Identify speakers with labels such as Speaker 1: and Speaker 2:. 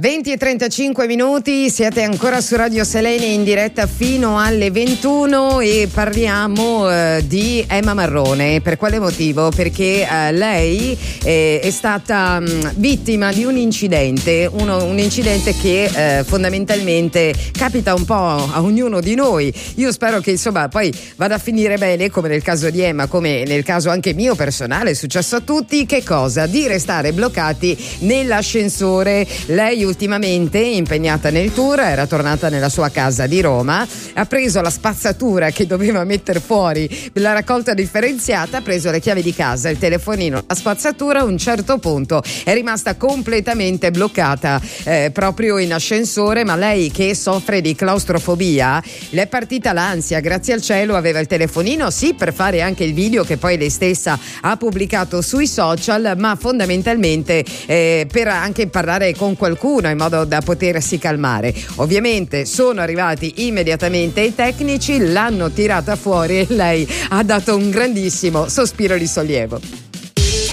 Speaker 1: 20:35, siete ancora su Radio Selene in diretta fino alle 21 e parliamo di Emma Marrone. Per quale motivo? Perché lei è stata vittima di un incidente, un incidente che fondamentalmente capita un po' a ognuno di noi. Io spero che insomma poi vada a finire bene, come nel caso di Emma, come nel caso anche mio personale, è successo a tutti. Che cosa? Di restare bloccati nell'ascensore. Lei ultimamente, impegnata nel tour, era tornata nella sua casa di Roma, ha preso la spazzatura che doveva mettere fuori la raccolta differenziata, ha preso le chiavi di casa, il telefonino, la spazzatura. A un certo punto è rimasta completamente bloccata proprio in ascensore, ma lei, che soffre di claustrofobia, le è partita l'ansia. Grazie al cielo aveva il telefonino, sì, per fare anche il video che poi lei stessa ha pubblicato sui social, ma fondamentalmente per anche parlare con qualcuno in modo da potersi calmare. Ovviamente sono arrivati immediatamente i tecnici, l'hanno tirata fuori e lei ha dato un grandissimo sospiro di sollievo.